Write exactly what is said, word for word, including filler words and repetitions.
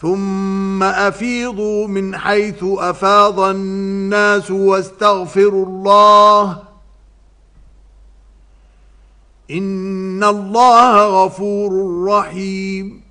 ثم أفيضوا من حيث أفاض الناس واستغفروا الله إن الله غفور رحيم